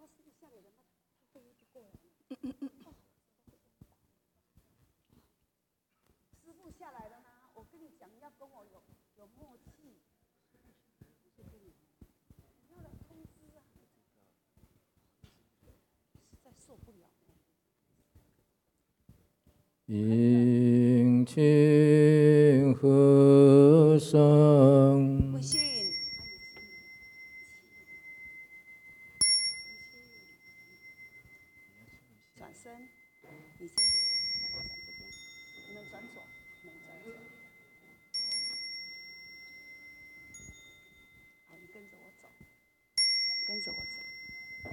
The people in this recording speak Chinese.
师傅下来了呢，我跟你讲，要跟我有默契。你要来通知啊！实在受不了。 引请和尚。 微信。转身，你这样子，你们转左，你们转左。